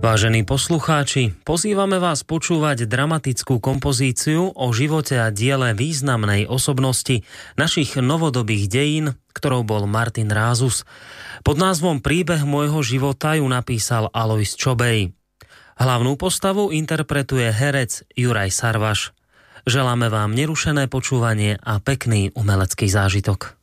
Vážení poslucháči, pozývame vás počúvať dramatickú kompozíciu o živote a diele významnej osobnosti našich novodobých dejín, ktorou bol Martin Rázus. Pod názvom Príbeh môjho života ju napísal Alojz Čobej. Hlavnú postavu interpretuje herec Juraj Sarvaš. Želáme vám nerušené počúvanie a pekný umelecký zážitok.